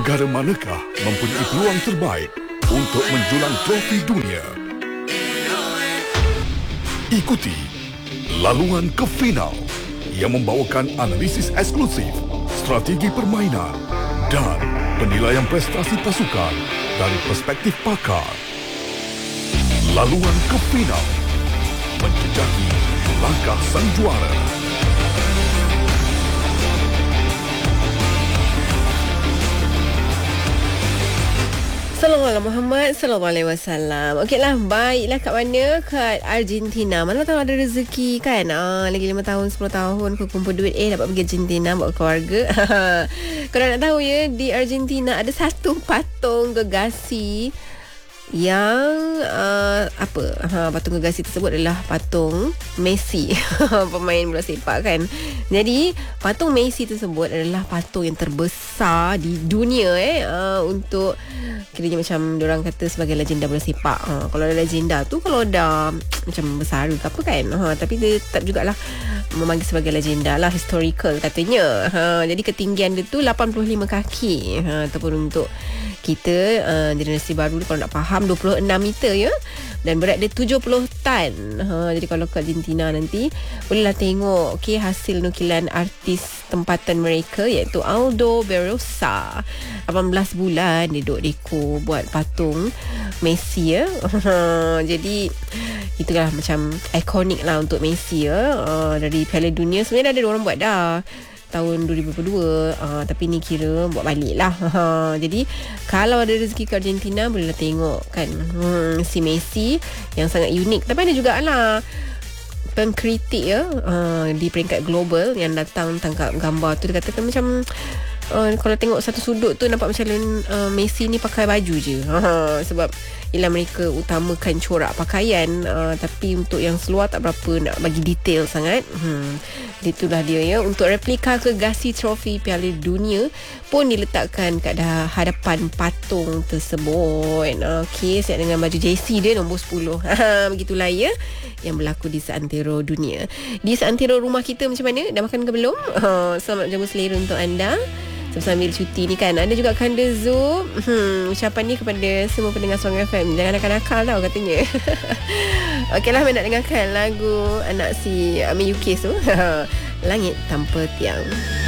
Negara manakah mempunyai peluang terbaik untuk menjulang trofi dunia? Ikuti laluan ke final yang membawakan analisis eksklusif, strategi permainan dan penilaian prestasi pasukan dari perspektif pakar. Laluan ke final menjejaki langkah sang juara. Sallallahu Muhammad sallallahu alaihi wasallam. Okeylah, baiklah kat mana? Kat Argentina. Mana tahu ada rezeki kan. Lagi 5 tahun 10 tahun aku kumpul duit dapat pergi Argentina bawa keluarga. Kalau nak tahu ya, di Argentina ada satu patung gegasi yang patung gegasi tersebut adalah patung Messi, pemain bola sepak kan. Jadi patung Messi tersebut adalah patung yang terbesar di dunia untuk kiranya macam diorang kata sebagai legenda bola sepak. Kalau ada legenda tu kalau dah macam besar ke apa kan, tapi dia tetap jugalah memanggil sebagai legenda lah, historical katanya. Jadi ketinggian dia tu 85 kaki, ataupun untuk kita generasi baru kalau nak faham 26 meter ya, dan berat dia 70 tan. Jadi kalau ke Argentina nanti bolehlah tengok hasil nukilan artis tempatan mereka iaitu Aldo Berrosa. 18 bulan dia duduk deko buat patung Messi ya. Jadi itulah macam ikonik lah untuk Messi ya. Dari Piala Dunia sebenarnya ada orang buat dah tahun 2022, tapi ni kira buat balik lah. Jadi kalau ada rezeki ke Argentina bolehlah tengok kan si Messi yang sangat unik. Tapi ada juga lah pengkritik ya di peringkat global yang datang tangkap gambar tu. Dia katakan macam kalau tengok satu sudut tu nampak macam Messi ni pakai baju je. Sebab ialah mereka utamakan corak pakaian, tapi untuk yang seluar tak berapa nak bagi detail sangat. Itulah dia ya. Untuk replika gegasi trofi Piala Dunia pun diletakkan kat hadapan patung tersebut. Okey, siap dengan baju jersey dia nombor 10. Begitulah ya yang berlaku di seantero dunia. Di seantero rumah kita macam mana? Dah makan ke belum? Selamat jamu selera untuk anda sambil cuti ni kan. Ada juga Kanda Zub. Ucapan ni kepada semua pendengar Song FM, jangan nakal-nakal tau katanya. Okeylah, nak dengarkan lagu anak si Ami Yukis tu, Langit Tanpa Tiang.